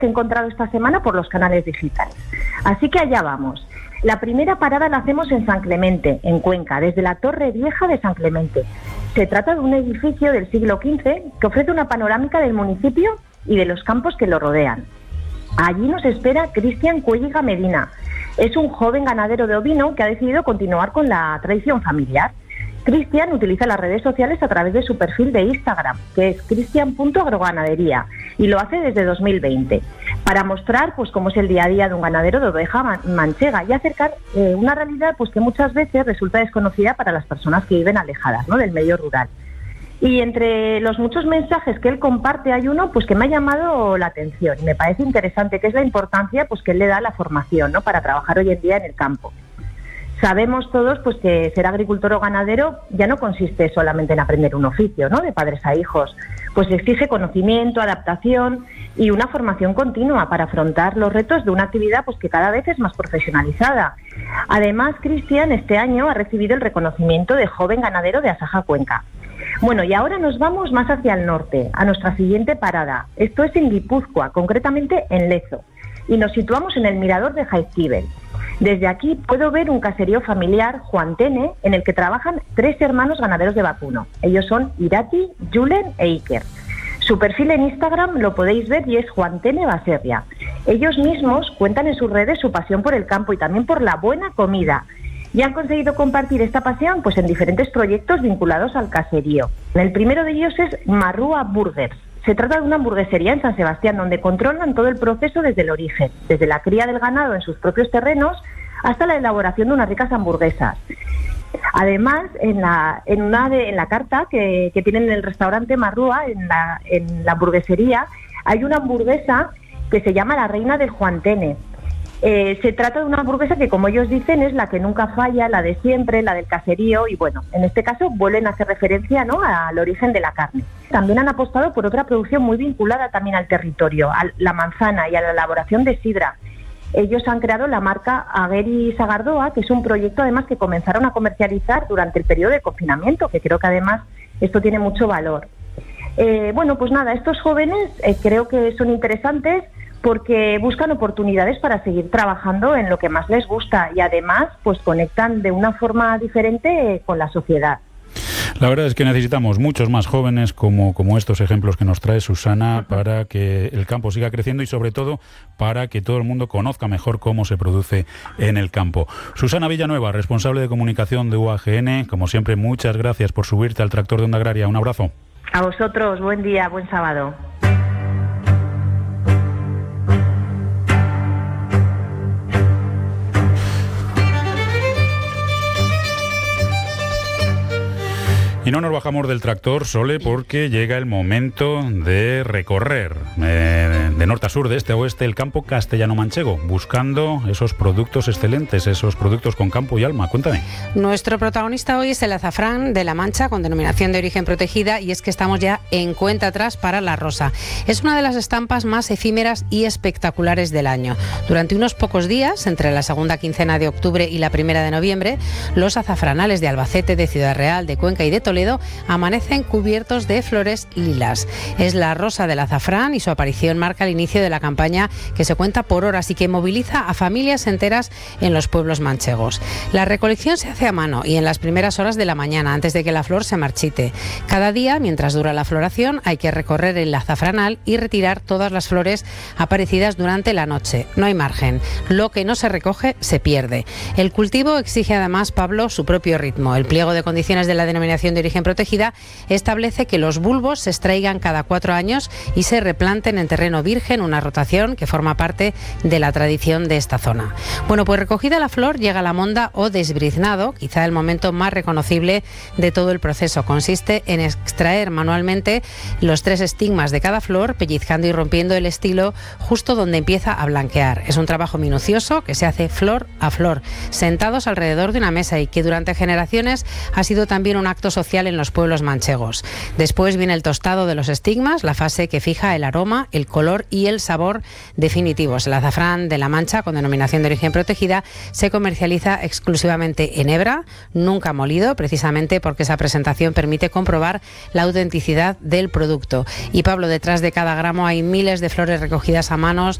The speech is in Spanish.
que he encontrado esta semana por los canales digitales. Así que allá vamos. La primera parada la hacemos en San Clemente, en Cuenca, desde la Torre Vieja de San Clemente. Se trata de un edificio del siglo XV que ofrece una panorámica del municipio y de los campos que lo rodean. Allí nos espera Cristian Cuelliga Medina. Es un joven ganadero de ovino que ha decidido continuar con la tradición familiar. Cristian utiliza las redes sociales a través de su perfil de Instagram, que es cristian.agroganadería, y lo hace desde 2020, para mostrar pues cómo es el día a día de un ganadero de oveja manchega y acercar una realidad pues que muchas veces resulta desconocida para las personas que viven alejadas, ¿no?, del medio rural. Y entre los muchos mensajes que él comparte hay uno pues que me ha llamado la atención y me parece interesante, que es la importancia pues que él le da a la formación, ¿no?, para trabajar hoy en día en el campo. Sabemos todos pues que ser agricultor o ganadero ya no consiste solamente en aprender un oficio, ¿no?, de padres a hijos, pues exige conocimiento, adaptación y una formación continua para afrontar los retos de una actividad pues que cada vez es más profesionalizada. Además, Cristian este año ha recibido el reconocimiento de joven ganadero de Asaja Cuenca. Bueno, y ahora nos vamos más hacia el norte, a nuestra siguiente parada. Esto es en Guipúzcoa, concretamente en Lezo, y nos situamos en el mirador de Jaizkibel. Desde aquí puedo ver un caserío familiar, Juan Tene, en el que trabajan 3 hermanos ganaderos de vacuno. Ellos son Irati, Julen e Iker. Su perfil en Instagram lo podéis ver y es Juan Tene Baserria. Ellos mismos cuentan en sus redes su pasión por el campo y también por la buena comida. Y han conseguido compartir esta pasión pues en diferentes proyectos vinculados al caserío. El primero de ellos es Marrúa Burgers. Se trata de una hamburguesería en San Sebastián donde controlan todo el proceso desde el origen, desde la cría del ganado en sus propios terrenos hasta la elaboración de unas ricas hamburguesas. Además, en la carta que tienen en el restaurante Marrúa, en la hamburguesería, hay una hamburguesa que se llama la Reina del Juan Tene. Se trata de una hamburguesa que, como ellos dicen, es la que nunca falla, la de siempre, la del caserío, y bueno, en este caso vuelven a hacer referencia, ¿no?, al origen de la carne. También han apostado por otra producción muy vinculada también al territorio, a la manzana y a la elaboración de sidra. Ellos han creado la marca Agueri Sagardoa, que es un proyecto además que comenzaron a comercializar durante el periodo de confinamiento, que creo que además esto tiene mucho valor. Bueno, pues nada, estos jóvenes creo que son interesantes porque buscan oportunidades para seguir trabajando en lo que más les gusta y además pues conectan de una forma diferente con la sociedad. La verdad es que necesitamos muchos más jóvenes como estos ejemplos que nos trae Susana para que el campo siga creciendo y sobre todo para que todo el mundo conozca mejor cómo se produce en el campo. Susana Villanueva, responsable de comunicación de UAGN, como siempre, muchas gracias por subirte al tractor de Onda Agraria. Un abrazo. A vosotros, buen día, buen sábado. Y no nos bajamos del tractor, Sole, porque llega el momento de recorrer de norte a sur, de este a oeste, el campo castellano-manchego, buscando esos productos excelentes, esos productos con campo y alma. Cuéntame. Nuestro protagonista hoy es el azafrán de La Mancha, con denominación de origen protegida, y es que estamos ya en cuenta atrás para la rosa. Es una de las estampas más efímeras y espectaculares del año. Durante unos pocos días, entre la segunda quincena de octubre y la primera de noviembre, los azafranales de Albacete, de Ciudad Real, de Cuenca y de Toledo amanecen cubiertos de flores lilas. Es la rosa del azafrán y su aparición marca el inicio de la campaña que se cuenta por horas y que moviliza a familias enteras en los pueblos manchegos. La recolección se hace a mano y en las primeras horas de la mañana, antes de que la flor se marchite. Cada día, mientras dura la floración, hay que recorrer el azafranal y retirar todas las flores aparecidas durante la noche. No hay margen. Lo que no se recoge se pierde. El cultivo exige además, Pablo, su propio ritmo. El pliego de condiciones de la denominación de origen protegida establece que los bulbos se extraigan cada 4 años y se replanten en terreno virgen, una rotación que forma parte de la tradición de esta zona. Bueno, pues recogida la flor llega la monda o desbriznado, quizá el momento más reconocible de todo el proceso. Consiste en extraer manualmente los 3 estigmas de cada flor, pellizcando y rompiendo el estilo justo donde empieza a blanquear. Es un trabajo minucioso que se hace flor a flor, sentados alrededor de una mesa y que durante generaciones ha sido también un acto social especial en los pueblos manchegos. Después viene el tostado de los estigmas, la fase que fija el aroma, el color y el sabor definitivos. El azafrán de La Mancha, con denominación de origen protegida, se comercializa exclusivamente en hebra, nunca molido, precisamente porque esa presentación permite comprobar la autenticidad del producto. Y Pablo, detrás de cada gramo hay miles de flores recogidas a manos